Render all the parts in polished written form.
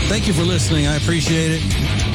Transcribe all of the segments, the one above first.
Thank you for listening. I appreciate it.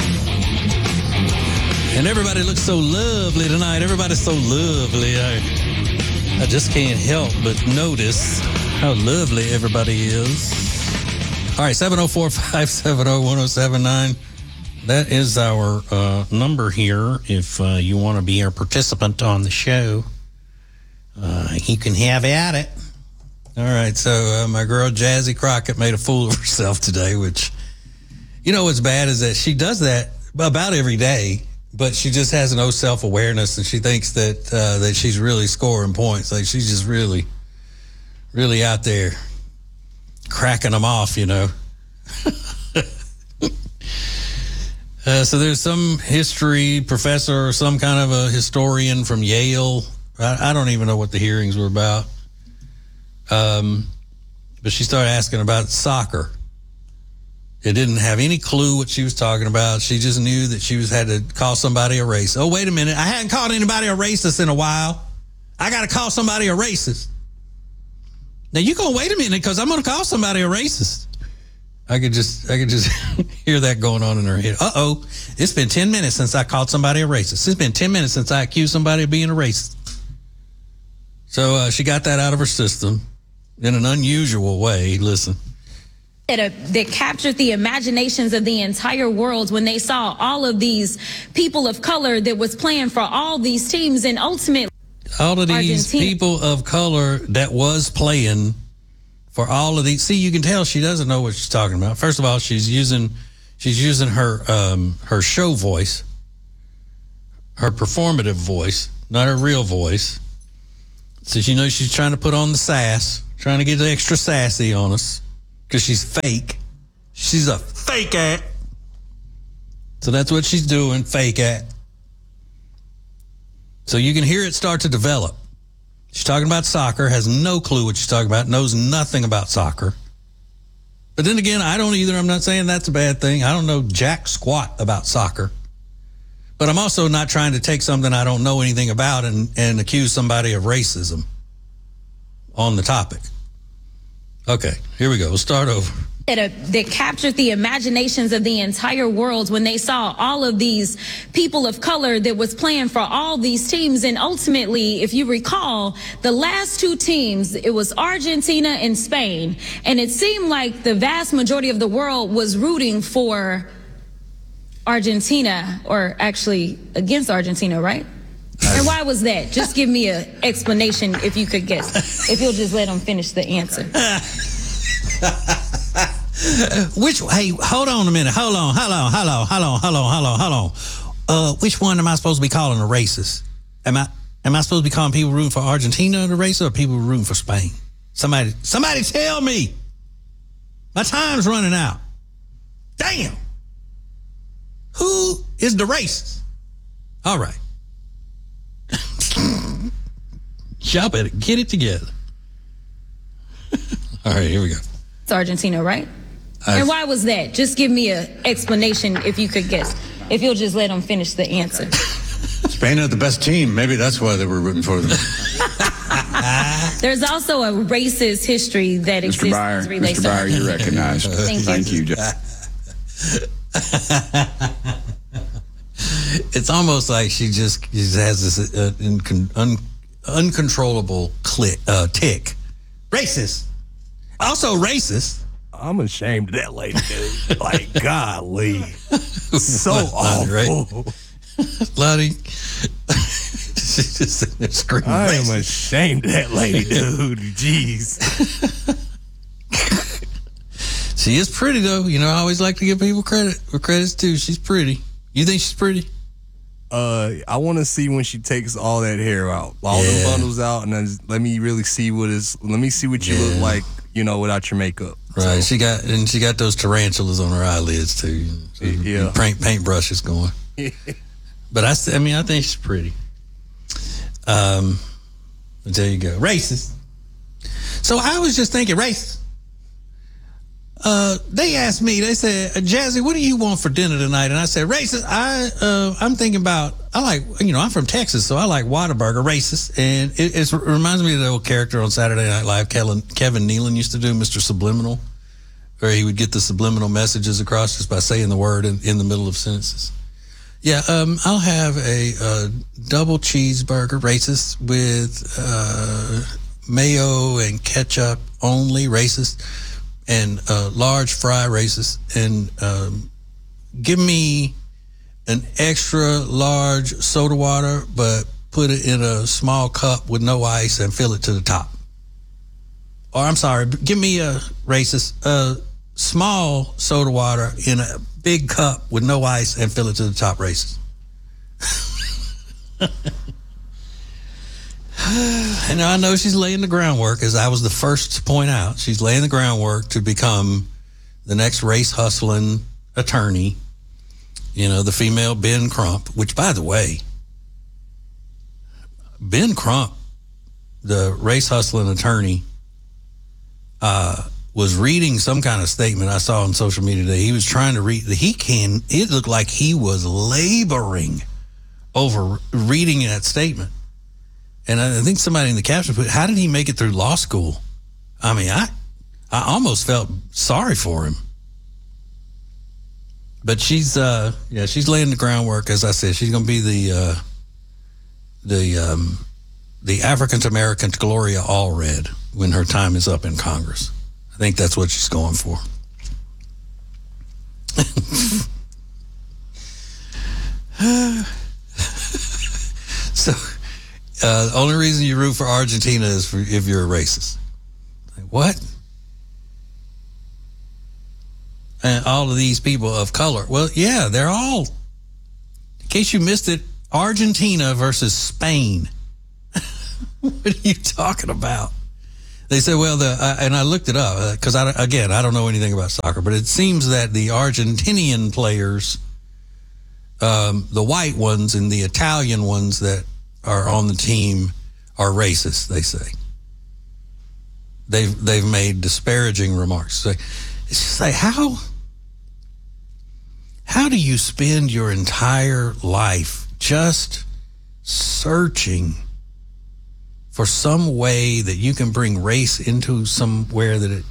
And everybody looks so lovely tonight. Everybody's so lovely. I just can't help but notice how lovely everybody is. All right, 704-570-1079. That is our number here. If you want to be our participant on the show, you can have at it. All right, so my girl Jazzy Crockett made a fool of herself today, which, you know what's bad is that she does that about every day, but she just has no self-awareness, and she thinks that that she's really scoring points. Like, she's just really, really out there cracking them off, you know. So there's some history professor or some kind of a historian from Yale. I don't even know what the hearings were about. But she started asking about soccer. It didn't have any clue what she was talking about. She just knew that she had to call somebody a racist. Oh, wait a minute. I hadn't called anybody a racist in a while. I got to call somebody a racist. Now, you going to wait a minute because I'm going to call somebody a racist. I could just hear that going on in her head. Uh-oh, it's been 10 minutes since I called somebody a racist. It's been 10 minutes since I accused somebody of being a racist. So she got that out of her system in an unusual way. Listen. That captured the imaginations of the entire world when they saw all of these people of color that was playing for all these teams, and ultimately all of these people of color that was playing for all of these. See, you can tell she doesn't know what she's talking about. First of all, she's using her show voice, her performative voice, not her real voice. So she knows she's trying to put on the sass, trying to get extra sassy on us because she's fake. She's a fake at. So that's what she's doing, fake at. So you can hear it start to develop. She's talking about soccer, has no clue what she's talking about, knows nothing about soccer. But then again, I don't either. I'm not saying that's a bad thing. I don't know jack squat about soccer. But I'm also not trying to take something I don't know anything about and accuse somebody of racism on the topic. Okay, here we go. We'll start over. That captured the imaginations of the entire world when they saw all of these people of color that was playing for all these teams. And ultimately, if you recall, the last two teams, it was Argentina and Spain. And it seemed like the vast majority of the world was rooting for Argentina, or actually against Argentina, right? And why was that? Just give me an explanation if you could guess. If you'll just let them finish the answer. Hey, hold on a minute. Hold on. Which one am I supposed to be calling a racist? Am I supposed to be calling people rooting for Argentina the racist, or people rooting for Spain? Somebody tell me. My time's running out. Damn. Who is the racist? All right. Y'all better get it together. All right, here we go. It's Argentina, right? And why was that? Just give me an explanation if you could guess. If you'll just let them finish the answer. Spain had the best team. Maybe that's why they were rooting for them. There's also a racist history that exists. Mr. Byer, you're recognized. Thank you. It's almost like she just has this uncontrollable tick. Racist. Also racist. I'm ashamed of that lady, dude. Like, golly. So awful. Right? Lottie, she's just sitting there screaming. I am ashamed of that lady, dude. Jeez. She is pretty, though. You know, I always like to give people credit where credit's due. She's pretty. You think she's pretty? I want to see when she takes all that hair out, all the bundles out, and then let me really see what you look like, you know, without your makeup. Right. So. She got those tarantulas on her eylids too. So yeah. Paintbrush is going. But I think she's pretty. There you go. Racist. So I was just thinking, racist. They asked me, they said, Jazzy, what do you want for dinner tonight? And I said, racist. I'm thinking about, I'm from Texas, so I like Whataburger, racist. And it reminds me of the old character on Saturday Night Live, Kevin Nealon used to do, Mr. Subliminal, or he would get the subliminal messages across just by saying the word in the middle of sentences. Yeah, I'll have a double cheeseburger, racist, with mayo and ketchup only, racist, and large fry, racist, and give me an extra large soda water, but put it in a small cup with no ice and fill it to the top. Or I'm sorry, give me a small soda water in a big cup with no ice and fill it to the top, racist. And I know she's laying the groundwork, as I was the first to point out. She's laying the groundwork to become the next race hustling attorney. You know, the female Ben Crump, which, by the way, Ben Crump, the race hustling attorney, was reading some kind of statement I saw on social media today. He was trying to read. It looked like he was laboring over reading that statement. And I think somebody in the caption put, how did he make it through law school? I mean, I almost felt sorry for him. But she's laying the groundwork. As I said, she's going to be the African American Gloria Allred when her time is up in Congress. I think that's what she's going for. So, the only reason you root for Argentina is if you're a racist. Like, what? And all of these people of color. Well, yeah, they're all, in case you missed it, Argentina versus Spain. What are you talking about? They said, well, and I looked it up because, I don't know anything about soccer, but it seems that the Argentinian players, the white ones and the Italian ones that are on the team are racist, they say. They've made disparaging remarks. It's just like, how do you spend your entire life just searching for some way that you can bring race into somewhere that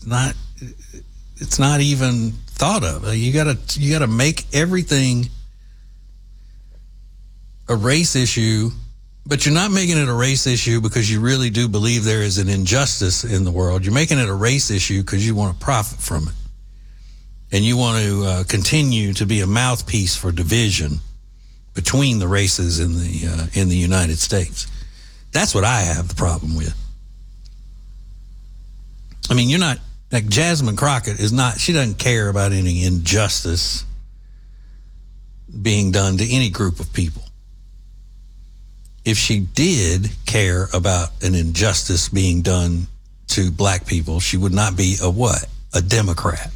it's not even thought of? You gotta make everything a race issue, but you're not making it a race issue because you really do believe there is an injustice in the world. You're making it a race issue because you want to profit from it. And you want to continue to be a mouthpiece for division between the races in the United States. That's what I have the problem with. I mean, you're not, like Jasmine Crockett is not, she doesn't care about any injustice being done to any group of people. If she did care about an injustice being done to black people, she would not be a what? A Democrat.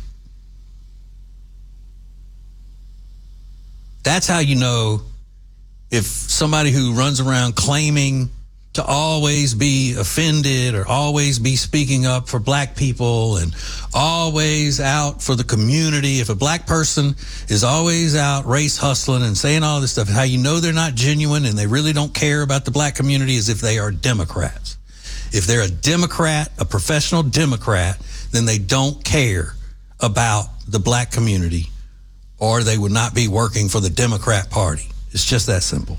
That's how you know if somebody who runs around claiming to always be offended or always be speaking up for black people and always out for the community, if a black person is always out race hustling and saying all this stuff, how you know they're not genuine and they really don't care about the black community is if they are Democrats. If they're a Democrat, a professional Democrat, then they don't care about the black community, or they would not be working for the Democrat Party. It's just that simple.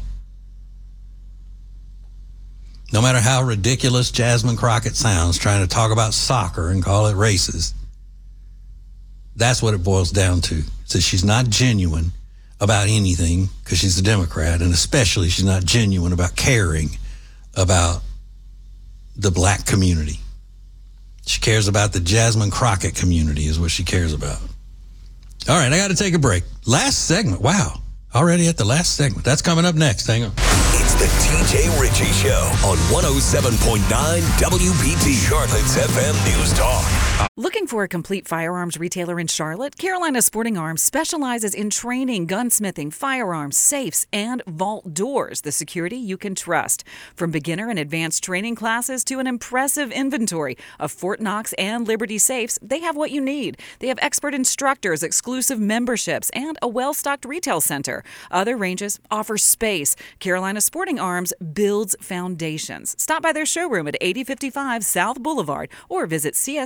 No matter how ridiculous Jasmine Crockett sounds trying to talk about soccer and call it racist, that's what it boils down to. So she's not genuine about anything because she's a Democrat, and especially she's not genuine about caring about the black community. She cares about the Jasmine Crockett community is what she cares about. All right, I got to take a break. Last segment. Wow. Already at the last segment. That's coming up next. Hang on. It's the TJ Ritchie Show on 107.9 WBT, Charlotte's FM News Talk. Looking for a complete firearms retailer in Charlotte? Carolina Sporting Arms specializes in training, gunsmithing, firearms, safes, and vault doors, the security you can trust. From beginner and advanced training classes to an impressive inventory of Fort Knox and Liberty safes, they have what you need. They have expert instructors, exclusive memberships, and a well-stocked retail center. Other ranges offer space. Carolina Sporting Arms builds foundations. Stop by their showroom at 8055 South Boulevard or visit CSA Guns.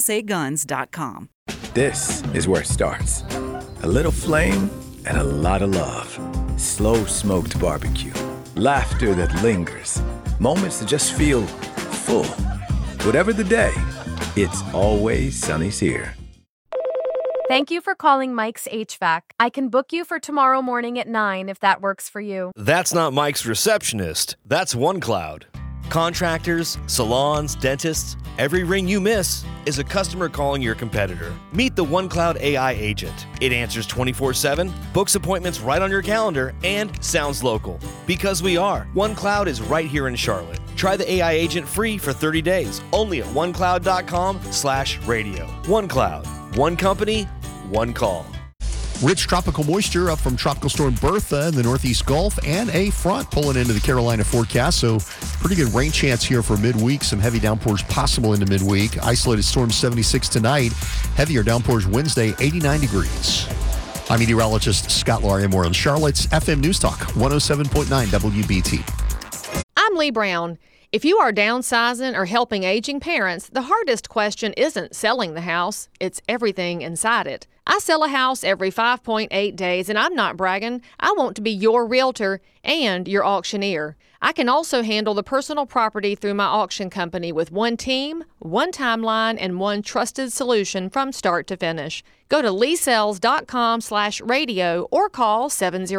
LuckyLandSlots.com. This is where it starts. A little flame and a lot of love. Slow smoked barbecue. Laughter that lingers. Moments that just feel full. Whatever the day, it's always Sunny's here. Thank you for calling Mike's HVAC. I can book you for tomorrow morning at 9 if that works for you. That's not Mike's receptionist. That's OneCloud. Contractors, salons, dentists, every ring you miss is a customer calling your competitor. Meet the OneCloud AI agent. It answers 24/7, books appointments right on your calendar, and sounds local. Because we are. OneCloud is right here in Charlotte. Try the AI agent free for 30 days, only at onecloud.com/radio. OneCloud. One company, one call. Rich tropical moisture up from Tropical Storm Bertha in the Northeast Gulf and a front pulling into the Carolina forecast. So pretty good rain chance here for midweek. Some heavy downpours possible into midweek. Isolated storms 76 tonight. Heavier downpours Wednesday, 89 degrees. I'm meteorologist Scott Larimore on Charlotte's FM News Talk, 107.9 WBT. I'm Lee Brown. If you are downsizing or helping aging parents, the hardest question isn't selling the house, it's everything inside it. I sell a house every 5.8 days, and I'm not bragging. I want to be your realtor and your auctioneer. I can also handle the personal property through my auction company with one team, one timeline, and one trusted solution from start to finish. Go to leesells.com/radio or call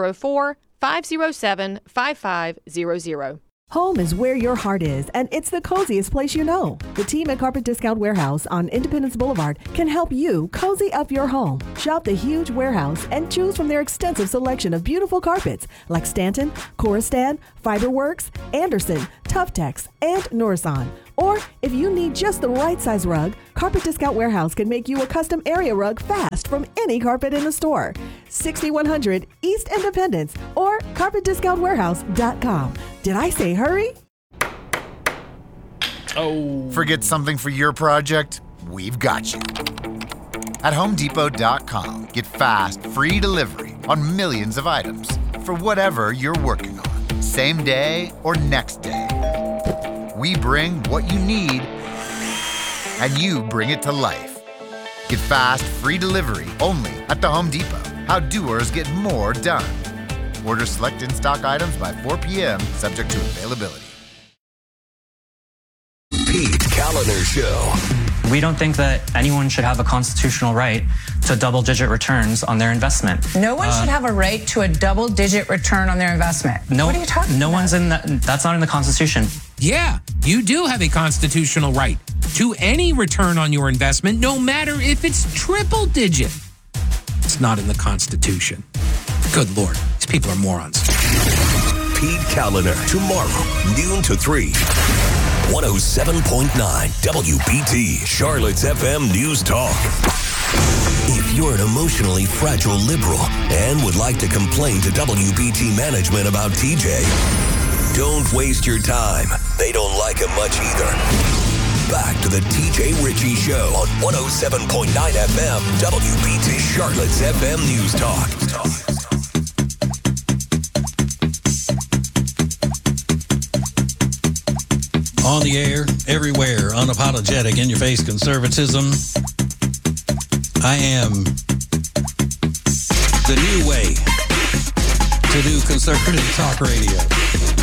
704-507-5500. Home is where your heart is, and it's the coziest place you know. The team at Carpet Discount Warehouse on Independence Boulevard can help you cozy up your home. Shop the huge warehouse and choose from their extensive selection of beautiful carpets like Stanton, Coristan, Fiberworks, Anderson, Tuftex, and Norsan. Or if you need just the right size rug, Carpet Discount Warehouse can make you a custom area rug fast from any carpet in the store. 6100 East Independence or carpetdiscountwarehouse.com. Did I say hurry? Oh. Forget something for your project? We've got you. At HomeDepot.com, get fast, free delivery on millions of items for whatever you're working on, same day or next day. We bring what you need, and you bring it to life. Get fast, free delivery only at the Home Depot. How doers get more done. Order select in-stock items by 4 p.m., subject to availability. Pete Kaliner Show. We don't think that anyone should have a constitutional right to double-digit returns on their investment. No one should have a right to a double-digit return on their investment. No, what are you talking about? No one's in that. That's not in the Constitution. Yeah, you do have a constitutional right to any return on your investment, no matter if it's triple-digit. It's not in the Constitution. Good Lord, these people are morons. Pete Kaliner, tomorrow, noon to 3. 107.9 WBT, Charlotte's FM News Talk. If you're an emotionally fragile liberal and would like to complain to WBT management about TJ, don't waste your time. They don't like him much either. Back to the TJ Ritchie Show on 107.9 FM WBT, Charlotte's FM News Talk. On the air, everywhere, unapologetic, in-your-face conservatism. I am the new way to do conservative talk radio.